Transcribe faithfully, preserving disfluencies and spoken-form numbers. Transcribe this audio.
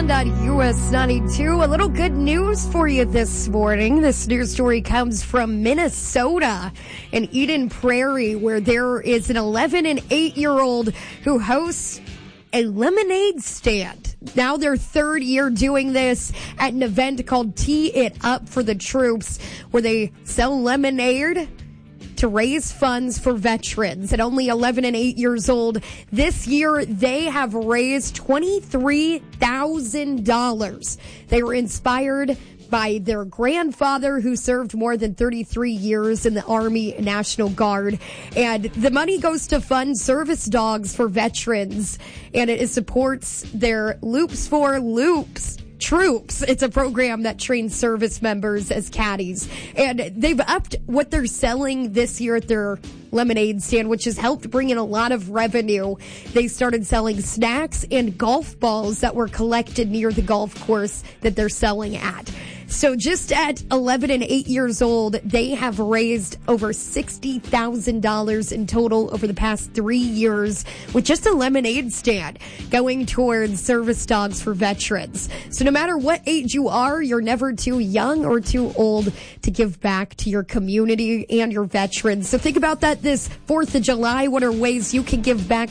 seven on U S ninety-two. A little good news for you this morning. This news story comes from Minnesota in Eden Prairie, where there is an eleven and eight year old who hosts a lemonade stand. Now their third year doing this at an event called Tee It Up for the Troops, where they sell lemonade to raise funds for veterans. At only eleven and eight years old, this year they have raised twenty-three thousand dollars. They were inspired by their grandfather, who served more than thirty-three years in the Army National Guard. And the money goes to fund service dogs for veterans, and it supports their Loops for Loops Troops. It's a program that trains service members as caddies. And they've upped what they're selling this year at their lemonade stand, which has helped bring in a lot of revenue. They started selling snacks and golf balls that were collected near the golf course that they're selling at. So just at eleven and eight years old, they have raised over sixty thousand dollars in total over the past three years with just a lemonade stand going towards service dogs for veterans. So no matter what age you are, you're never too young or too old to give back to your community and your veterans. So think about that this fourth of July. What are ways you can give back